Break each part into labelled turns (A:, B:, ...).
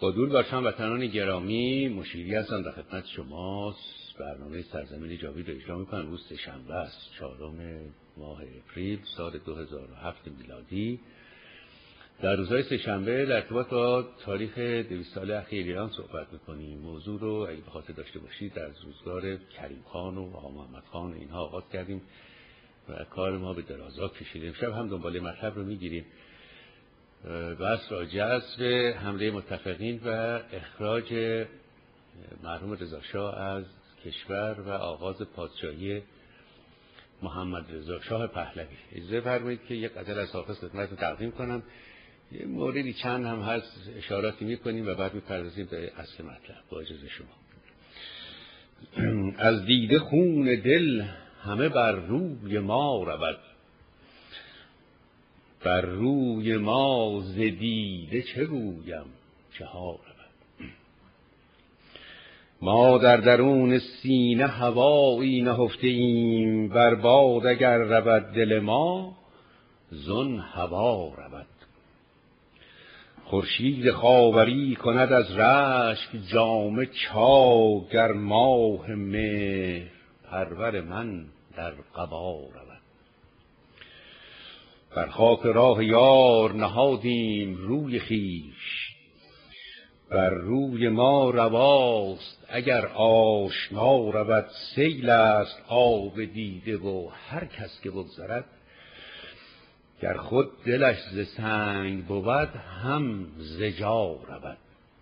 A: با درود بر شما وطنان گرامی، مشیری هستم در خدمت شماست. برنامه سرزمین جاوید رو اجرا میکنم. روز سه‌شنبه است، 4 ماه اپریل سال 2007 میلادی. در روزهای سه‌شنبه در ارتباط با تاریخ 200 ساله اخیر ایران صحبت میکنیم. موضوع رو اگه بخاطر داشته باشید از روزگار کریم خان و آقا محمد خان اینها آغاز کردیم و کار ما به درازا کشیدیم. امشب هم دنباله مطلب رو میگیریم. بحث راجع است به حمله متفقین و اخراج مرحوم رضا شاه از کشور و آغاز پادشاهی محمد رضا شاه پهلوی. اجازه فرمایید که یک غزل از حافظ خدمتتون تقدیم کنم. یه موردی چند هم هست اشاراتی میکنیم و بعد میپردازیم به اصل مطلب. با اجازه شما. از دیده خون دل همه بر روی ما رود، بر روی ما ز دیده چه گویم چه ها رود. ما در درون سینه هوایی نهفته ایم، بر باد اگر رود دل ما زن هوا رود. خورشید خاوری کند از رشک جامه چاک، گر ماه مهر پرور من در قبا رود. بر خاک راه یار نهادیم روی خویش، بر روی ما رواست اگر آشنا رود. سیل است آب دیده و هر کس که بگذرد، گر خود دلش ز سنگ بود هم ز جا رود.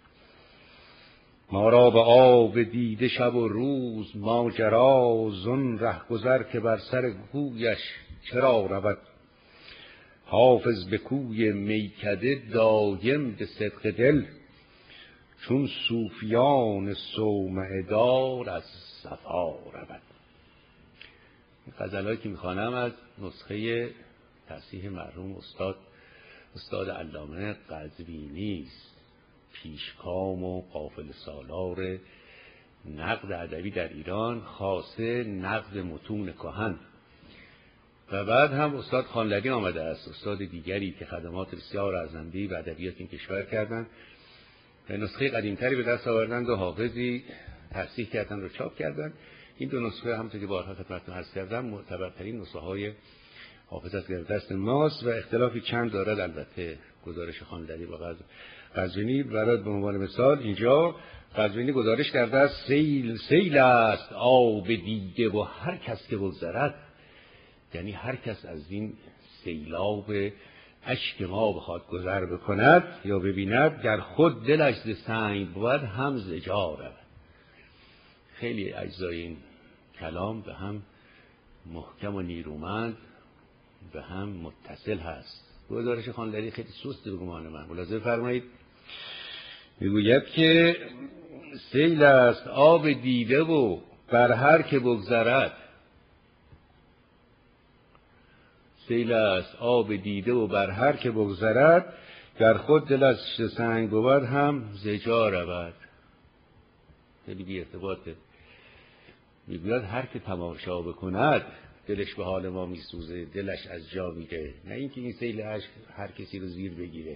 A: ما را به آب دیده شب و روز ماجرا، زن رهگذر که بر سر کویش چرا رود. حافظ به کوی میکده دایم به صدق دل، چون صوفیان صومعه دار از صفا رود. این غزل‌هایی که میخوانم از نسخه تصحیح مرحوم استاد علامه قزوینی است، پیشکام و قافله سالار نقد ادبی در ایران، خاصه نقد متون کهن. و بعد هم استاد خانلری آمده است، استاد دیگری که خدمات بسیار ارزنده به ادبیات این کشور کردند. به نسخه قدیمتری به دست آوردند و حافظی تصحیح کردند و چاپ کردند. این دو نسخه همونطور که بارها خدمتتون عرض کردم معتبرترین نسخه های حافظ از دست ماست و اختلافی چند دارد. البته گزارش خانلری با قزوینی، برای به عنوان مثال اینجا قزوینی گزارش کرده است: سیل است آب دیده و هر کس که بگذرد، یعنی هر کس از این سیلاب اشک ما بخواد گذر بکند یا ببیند، گر خود دلش ز سنگ بود هم ز جا رود. خیلی اجزای این کلام به هم محکم و نیرومند به هم متصل هست. گزارش خانلری خیلی سسته به گمان من. ملاحظه فرمایید میگوید که سیل است آب دیده و بر هر که بگذرد، سیل است آب دیده و بر هر که بگذرد، گر خود دلش سنگ بود هم ز جا رود. خیلی بی ارتباطه. میگوید هر که تماشا بکند دلش به حال ما میسوزه، دلش از جا میره، نه اینکه این سیل عشق هر کسی رو زیر بگیره.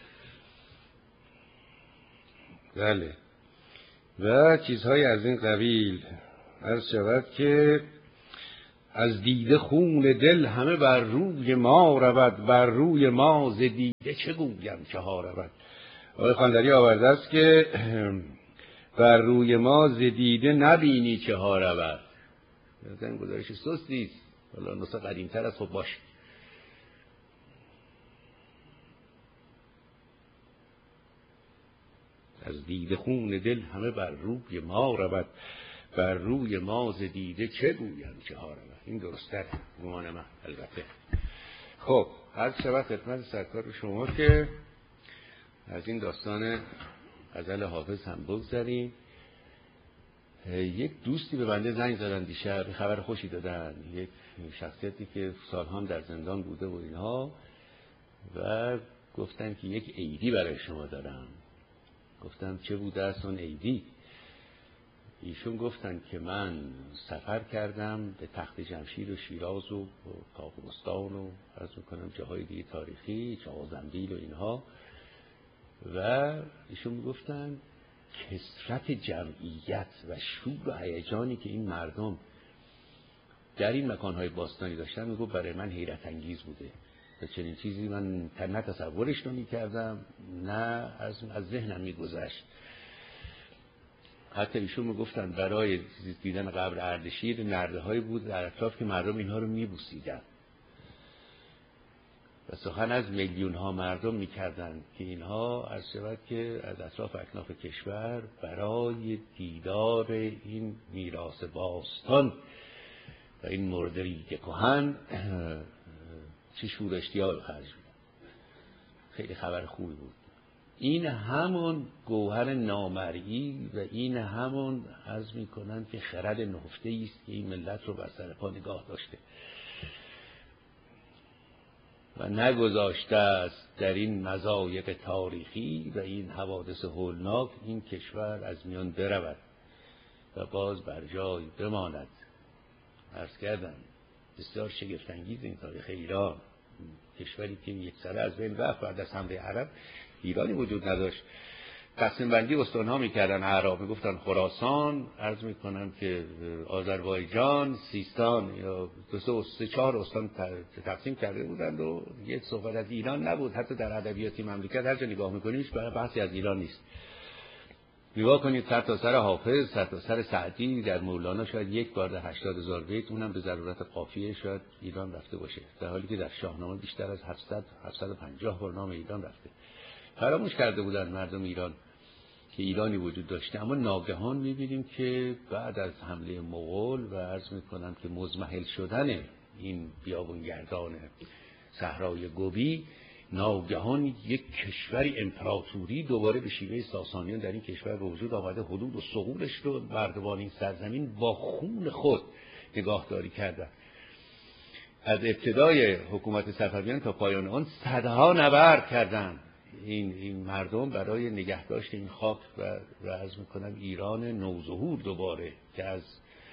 A: بله. و چیزهای از این قبیل. عرض شود که از دیده خون دل همه بر روی ما رود، بر روی ما ز دیده چه گویم چه ها رود. آقای خانلری آورده است که بر روی ما ز دیده نبینی چه ها رود. این گزارش سستی است. حالا نسخه قدیمتر است، خب باشه. از دیده خون دل همه بر روی ما رود، بر روی ما ز دیده چه گویم چه ها رود. این درسته گمان من البته. خب عرض شود خدمت سرکار شما که از این داستان غزل حافظ هم بگذریم. یک دوستی به بنده زنگ زدن دیشب، خبر خوشی دادن. یک شخصیتی که سالها در زندان بوده و اینها، و گفتن که یک عیدی برای شما دارم. گفتم چه بوده است اون عیدی؟ ایشون گفتن که من سفر کردم به تخت جمشید و شیراز و کاخ بستان و عرض میکنم جاهای دیگه تاریخی، چاه و زنبیل و اینها، و ایشون میگفتن کثرت جمعیت و شور و هیجانی که این مردم در این مکانهای باستانی داشتن، میگفت برای من حیرت انگیز بوده و چنین چیزی من نه تصورش رو میکردم نه از ذهنم میگذشت. حتی ایشون میگفتن برای دیدن قبر اردشیر نرده هایی بود در اطراف که مردم اینها رو میبوسیدن و سخن از میلیون ها مردم میکردن که اینها از شود که از اطراف اکناف کشور برای دیدار این میراث باستان و این مردری که کهن چه شور اشتیاق خرج میدن. خیلی خبر خوبی بود. این همون گوهر نامرئی و این همون عرض میکنن که خرد نهفته است که این ملت رو بر سر پا نگاه داشته و نگذاشته است در این مضایق تاریخی و این حوادث هولناک این کشور از میان برود و باز بر جای بماند. عرض کردم بسیار شگفت‌انگیز این تاریخ ایران، کشوری که یک سره از بین رفت بعد از حمله عرب. ایرانی وجود نداشت. تقسیم بندی استان‌ها می‌کردن اعراب، میگفتن خراسان، عرض می‌کنم که آذربایجان، سیستان یا سه چهار استان تقسیم کرده بودند و یک صحبت از ایران نبود. حتی در ادبیات مملکت هر جا نگاه می‌کنید برای بحثی از ایران نیست. نگاه کنید سر تا سر حافظ، سر تا سر سعدی، در مولانا شاید یک بار در 80,000 بیت، اونم به ضرورت قافیه شاید ایران رفته باشه، در حالی که در شاهنامه بیشتر از 750 بار نام ایران رفته. فراموش کرده بودن مردم ایران که ایرانی وجود داشته. اما ناگهان می‌بینیم که بعد از حمله مغول و عرض می‌کنم که مزمحل شدن این بیابانگردان صحرای گوبی، ناگهان یک کشوری امپراتوری دوباره به شیوه ساسانیان در این کشور به وجود آمده. حدود و ثغورش رو مردمان این سرزمین با خون خود نگاهداری کردند. از ابتدای حکومت صفویان تا پایان آن صدها نبرد کردند این مردم برای نگهداشت این خاک و عرض میکنم ایران نوظهور دوباره که از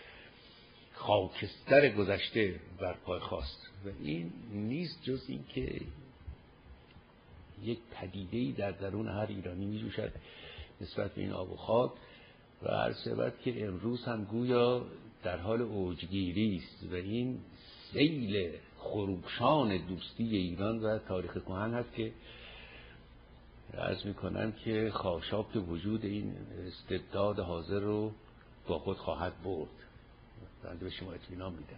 A: خاکستر گذشته برپای خواست. و این نیست جز این که یک پدیده‌ای در درون هر ایرانی میجوشد نسبت به این آب و خاک و عرض شود که امروز هم گویا در حال اوجگیری است و این سیل خروشان دوستی ایران و تاریخ کهن هست که عرض میکنم که خاشاک وجود این استبداد حاضر رو با خود خواهد برد. بنده به شما اطمینان میدم.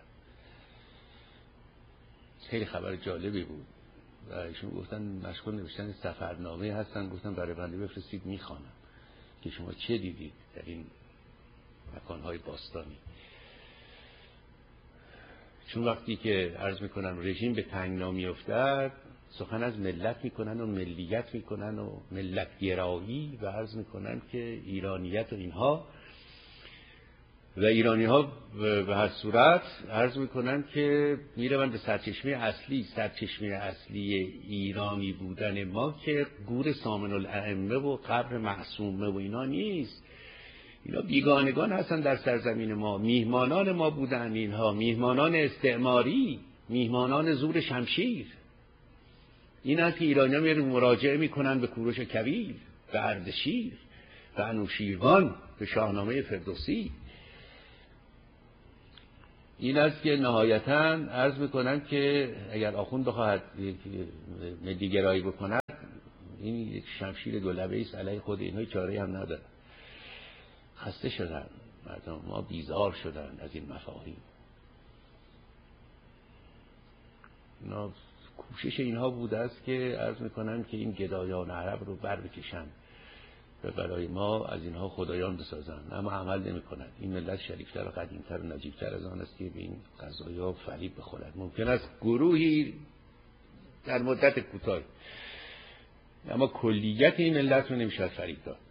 A: خیلی خبر جالبی بود و ایشون گفتن مشغول نوشتن سفرنامه هستن. گفتن برای بنده بفرستید میخوانم که شما چه دیدید در این مکانهای باستانی. چون وقتی که عرض میکنم رژیم به تنگنا افتاد سخن از ملت میکنن و ملیت میکنن و ملت گرایی و عرض میکنن که ایرانیت و اینها و ایرانی ها به هر صورت عرض میکنن که میرون به سرچشمه اصلی ایرانی بودن ما که گور سامن الائمه و قبر معصومه و اینا نیست. اینا بیگانگان هستن در سرزمین ما، میهمانان ما بودن، اینها میهمانان استعماری، میهمانان زور شمشیر. این است که ایرانی ها میرن مراجعه میکنن به کوروش کبیر، به اردشیر، به انوشیروان، به شاهنامه فردوسی. این است که نهایتاً عرض میکنن که اگر آخوند بخواهد ملی گرایی بکند این یک شمشیر دولبه است علیه خود اینها، چاره‌ای هم نداره. خسته شدن مردم ما، بیزار شدن از این مفاهیم. کوشش اینها بوده است که عرض میکنن که این گدایان عرب رو بر بکشن و برای ما از اینها خدایان بسازن، اما عمل نمیکنن. این ملت شریفتر و قدیمتر و نجیبتر از آن است که به این قضایا فریب بخورد. ممکن است گروهی در مدت کوتاه، اما کلیت این ملت رو نمیشه فریب داد.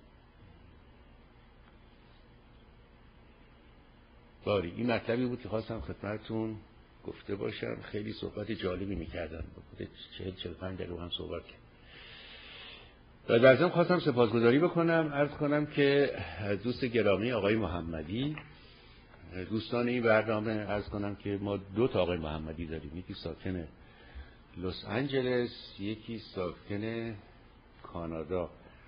A: باری این مطلبی بود که خواستم خدمتتون گفته باشم. خیلی صحبت جالبی میکردن، 40-45 دقیقه هم صحبت کردم. و در ضمن خواستم سپاسگزاری بکنم، عرض کنم که دوست گرامی آقای محمدی، دوستان این برنامه، عرض کنم که ما 2 تا آقای محمدی داریم، یکی ساکن لس آنجلس، یکی ساکن کانادا.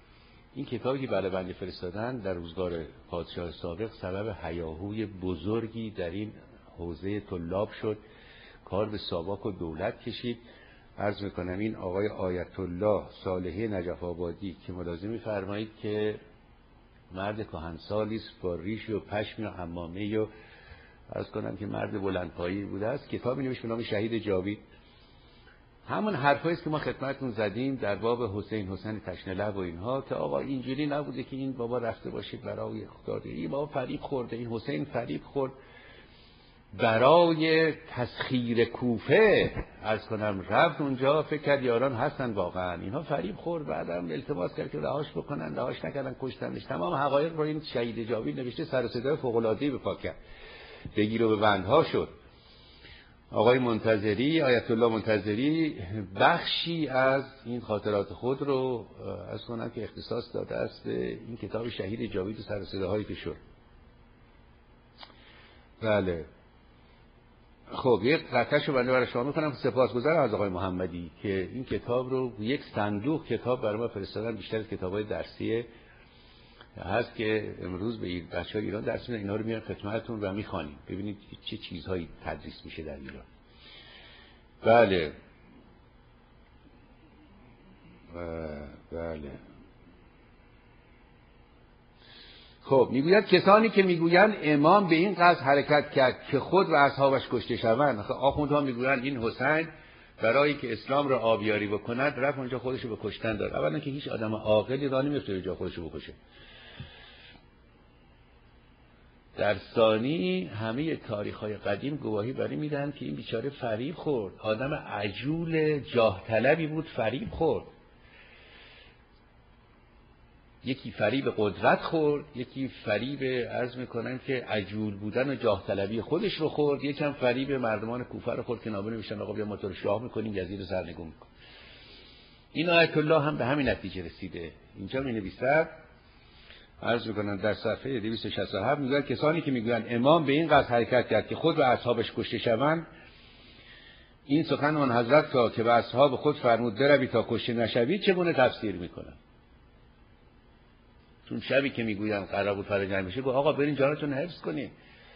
A: این کتابی که بله بنده فرستادن در روزگار پادشاه سابق سبب هیاهوی بزرگی در این حوزه طلاب شد، کار به ساواک و دولت کشید. عرض میکنم این آقای آیت الله صالحی نجف آبادی که ملاحظه می‌فرمایید که مرد کهنسالی است با ریش و پشم و عمامه و عرض کنم که مرد بلندپایه‌ای بوده است. کتابی نوشت به نام شهید جاوید. همون حرفایی است که ما خدمتتون زدیم در باب حسین تشنه لب و اینها، که آقا اینجوری نبوده که این بابا رفته باشه برای خدا، این بابا فریب خورده، این حسین فریب خورد برای تسخیر کوفه. عرض کنم رفت اونجا فکر کرد یاران هستن، واقعا اینها فریب خورد، بعدم التماس کرد که رهاش بکنن، رهاش نکردن، کشتنش. تمام حقایق رو این شهید جاوید نوشته، سر و صدای فوق العاده به پا کرد، بگیر و به بندها شد. آقای منتظری، آیت الله منتظری، بخشی از این خاطرات خود رو از کنم که اختصاص داده است این کتاب شهید جاوید و سر و صداهایی که شد. بله خب یک قطعش رو بنده برای شما میکنم. سپاسگزارم از آقای محمدی که این کتاب رو یک صندوق کتاب برای ما فرستادن، بیشتر از کتاب‌های درسی هست که امروز به بچه‌های ایران درس میدن، اینا رو میارن خدمتتون و میخوانید ببینید چه چیزهایی تدریس میشه در ایران. بله بله. خب میگوید کسانی که میگویند امام به این قصد حرکت کرد که خود و اصحابش کشته شوند. آخوندها میگویند این حسین برای که اسلام را آبیاری بکند رفت اونجا خودش رو به کشتن داد. اولا که هیچ آدم عاقلی راه نمیفته جا خودش رو بکشه. در ثانی همه تاریخ‌های قدیم گواهی بر این میدن که این بیچاره فریب خورد، آدم عجول جاه طلبی بود، فریب خورد. یکی فریب قدرت خورد، یکی فریب عرض میکنن که عجول بودن و جاه طلبی خودش رو خورد، یکم فریب مردمان کوفه رو خورد که نامه نوشتن آقا بیا ما تو رو شاه میکنیم، یزید رو سرنگون میکنیم. این آیت الله هم به همین نتیجه رسیده. اینجا می‌نویسد عرض میکنن در صفحه 267 میگن کسانی که میگویند امام به این قصد حرکت کرد که خود و اصحابش کشته شوند، این سخن آن حضرت را که به اصحاب خود فرمود بروید تا کشته نشوید چگونه تفسیر میکنن؟ چون شبی که میگویند قرار بود فرا جنگ بشه گفت آقا برین جانتون حفظ کنین.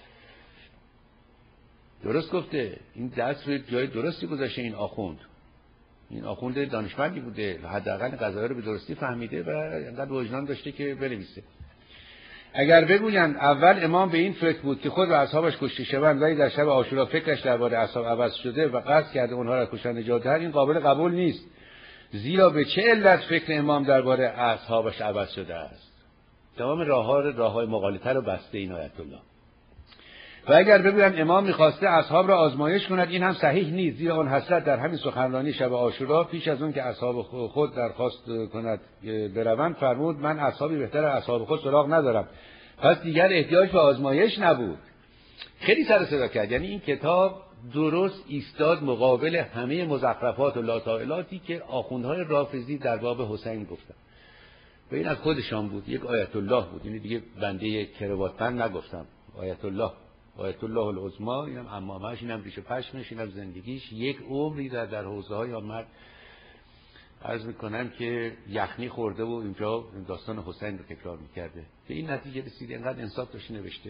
A: درست گفته، این دست رو جای درستی گذاشته. این آخوند دانشمندی بوده، حداقل قضایا رو به درستی فهمیده و انقدر وجدان داشته که بنویسه. اگر بگویند اول امام به این فکر بود که خود و اصحابش کشته شوند، ولی در شب عاشورا فکرش درباره اصحاب عوض شده و قصد کرده اونها را کشتن نجات دهد، این قابل قبول نیست. زیرا به چه علت فکر امام درباره اصحابش عوض شده است؟ تمام راه‌های مغالطه رو بسته این آیت الله. و اگر بگویند امام می‌خواسته اصحاب را آزمایش کند، این هم صحیح نیست، زیرا آن حضرت در همین سخنرانی شب عاشورا پیش از اون که اصحاب خود درخواست کند بروند فرمود من اصحابی بهتر از اصحاب خود سراغ ندارم، پس دیگر احتیاج به آزمایش نبود. خیلی سر صدا کرد. یعنی این کتاب درست ایستاد مقابل همه مزخرفات و لاطائلاتی که آخوندهای رافضی در باب حسین گفتن. و این از خودشان بود، یک آیت الله بود. این دیگه بنده کرواتبند نگفتم، آیت الله العظمی، اینم عمامه‌اش، اینم ریش پشمش، اینم زندگیش. یک عمری در حوزه‌های آمد عرض میکنم که یخنی خورده و اینجا داستان حسین رو تکرار میکرده. به این نتیجه رسیده، اینقدر انصاف داشته نوشته.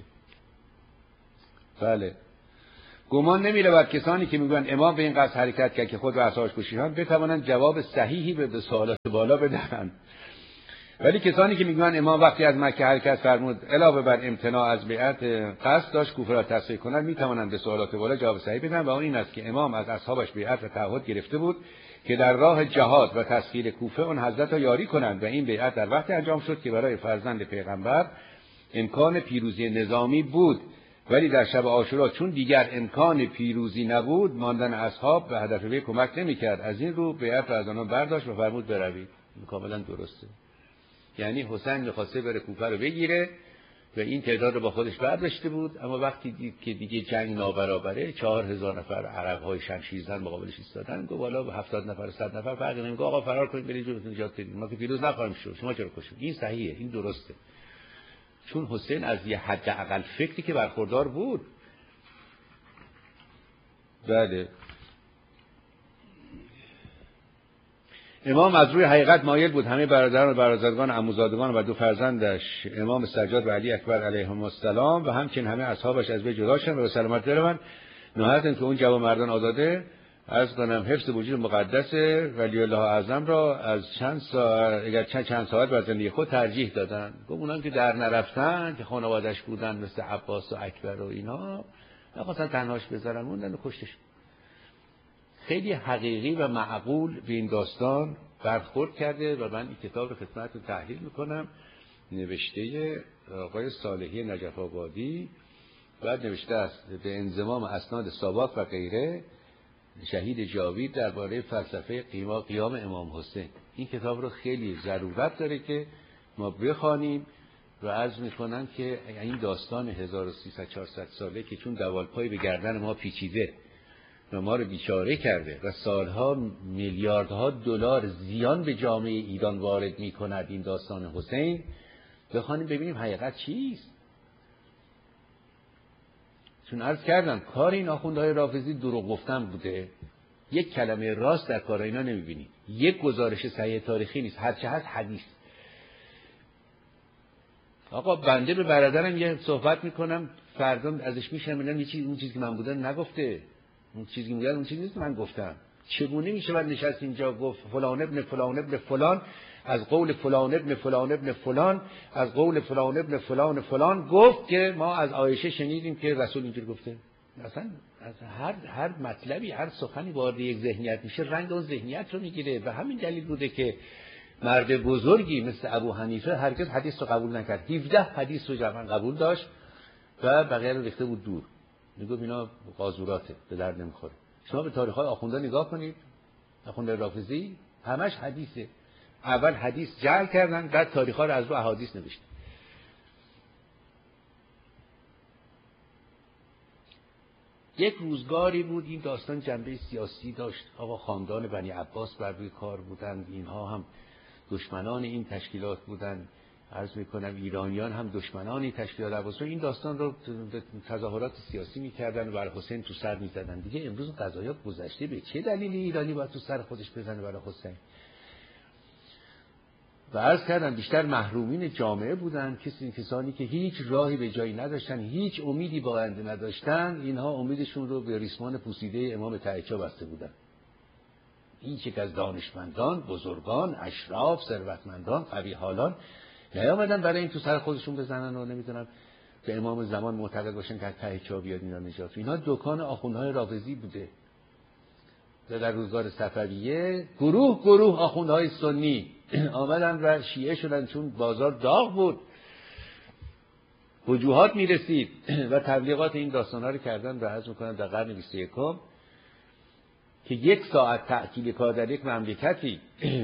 A: بله. گمان نمی‌رود کسانی که میگویند امام به این قصد حرکت کرد که خود و اصحابش کشتند بتوانند جواب صحیحی به سوالات بالا بدهند. ولی کسانی که میگویند امام وقتی از مکه حرکت فرمود علاوه بر امتناع از بیعت قصد داشت کوفه را تصحیح کند، میتوانند به سوالات بالا جواب صحیح بدهند و اون این است که امام از اصحابش بیعت و تعهد گرفته بود که در راه جهاد و تسخیر کوفه اون حضرت را یاری کنند و این بیعت در وقتی انجام شد که برای فرزند پیغمبر امکان پیروزی نظامی بود، ولی در شب عاشورا چون دیگر امکان پیروزی نبود ماندن اصحاب به هدف وی کمک نمی‌کرد. از این رو بیعت را از آنها برداشت و فرمود بروید. کاملا درسته. یعنی حسین می‌خواسته بره کوفه رو بگیره و این تعداد رو با خودش برداشته بود، اما وقتی دید که دیگه جنگ نابرابره، 4000 نفر عرب‌های شمشیرزن مقابلش ایستادن، گفت والا به 70 نفر 100 نفر فرقی نمی‌کنه، آقا فرار کنید برید جلوتون نجات بدید، ما که پیروز نخواهیم شد، شما چرا کشید؟ این صحیحه، این درسته. چون حسین از یه حداقل فکری که برخوردار بود. بله. امام از روی حقیقت مایل بود همه برادران و برادرزادگان عموزادگان و 2 فرزندش امام سجاد و علی اکبر علیهم السلام و همچنین همه اصحابش از وی جدا شدند و به سلامت بروند. نهایت که اون جوانمردان آزاده عرض کنم حفظ وجود مقدس ولی الله اعظم را از چند ساعت بر زندگی خود ترجیح دادن. گفت اونان که در نرفتن که خانواده‌اش بودن مثل عباس و اکبر و اینا نخواستن تنهاش بذارن موندن و کشتش. خیلی حقیقی و معقول به این داستان برخورد کرده و من این کتاب رو خدمتتون تحلیل میکنم. نوشته آقای صالحی نجف آبادی، بعد نوشته است به انضمام اسناد ساواک و غیره شهید جاوید درباره فلسفه قیام امام حسین. این کتاب رو خیلی ضرورت داره که ما بخوانیم و عرض میکنم که این داستان 1300-400 ساله که چون دوالپای به گردن ما پیچیده و ما رو بیچاره کرده و سالها میلیاردها دلار زیان به جامعه ایران وارد میکند این داستان حسین، بخوانیم ببینیم حقیقت چیست. چون عرض کردم کار این آخوندهای رافضی دروغ گفتن بوده، یک کلمه راست در کار اینا نمیبینید، یک گزارش صحیح تاریخی نیست، هرچه هست حدیث. آقا بنده به برادرم یه صحبت میکنم فردا ازش میشنوم اون چیزی که من بودم نگفته، اون چیزی که میگن اون چیزی نیست که من گفتم. چگونه میشه من نشست اینجا گفت فلان ابن فلان ابن فلان از قول فلان ابن فلان ابن فلان از قول فلان ابن فلان فلان گفت که ما از عایشه شنیدیم که رسول اینجوری گفته. اصلا از هر مطلبی هر سخنی وارد یک ذهنیت میشه رنگ اون ذهنیت رو میگیره و همین دلیل بوده که مرد بزرگی مثل ابو حنیفه هرگز حدیث رو قبول نکرد. 17 حدیث رو جمعا قبول داشت و بقیه رو ریخته بود دور. میگم اینا قاذوراته، به درد نمیخوره. شما به تاریخ‌های آخوندا نگاه کنید، آخوندهای رافضی همش حدیثه. اول حدیث جعل کردن بعد تاریخ‌ها رو از رو احادیث نوشتن. یک روزگاری بود این داستان جنبه سیاسی داشت. آقا خاندان بنی عباس بر روی کار بودند، اینها هم دشمنان این تشکیلات بودند. عرض میکنم ایرانیان هم دشمنان این تشکیلات عباس. این داستان رو تظاهرات سیاسی میکردن و بر حسین تو سر میزدن. دیگه امروز قضایا گذشته، به چه دلیلی ایرانی باید تو سر خودش بزنه برای حسین؟ و عرض کردم بیشتر محرومین جامعه بودن، کسانی که هیچ راهی به جایی نداشتن، هیچ امیدی با آینده نداشتن. اینها امیدشون رو به ریسمان پوسیده امام تهیچا بسته بودن. هیچ یک از دانشمندان، بزرگان، اشراف، ثروتمندان، قوی‌حالان نیامدن برای این تو سر خودشون بزنن و نمیدونم به امام زمان معتقد باشن که تهیچا بیاد اینا نجات. اینا دکان آخوندهای رافضی بوده. در روزگار صفویه گروه آخوندهای سنی آمدن و شیعه شدن، چون بازار داغ بود، وجوهات میرسید و تبلیغات این داستان‌ها رو کردن. و عرض می‌کنم در قرن 21 که 1 ساعت تعطیل کار در یک مملکتی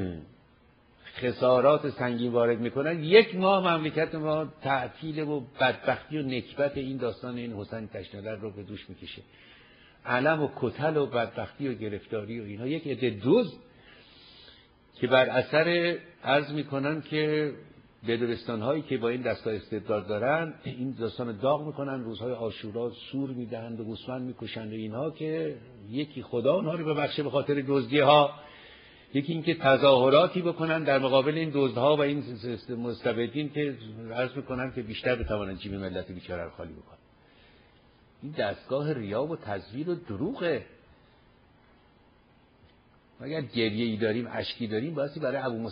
A: خسارات سنگین وارد میکنن، 1 ماه مملکت ما تعطیل و بدبختی و نکبت این داستان این حسین تشنلر رو به دوش میکشه. علم و کتل و بدبختی و گرفتاری و اینها. یک عده دزد که بر اثر عرض میکنن که بدبستان هایی که با این دستای استبداد دارن این داستان داغ میکنن، روزهای عاشورا سور میدهند و گوسفند میکشند و اینها، که یکی خدا اونها رو ببخشه به خاطر دزدی ها، یکی اینکه تظاهراتی بکنن در مقابل این دزدها و این مستبدین که عرض میکنن که بیشتر بتوانن جیب ملت بیچاره رو خالی بکنن. این دستگاه ریا و تزویر و دروغه. اگر گریه‌ای داریم، اشکی داریم، بایستی برای ابو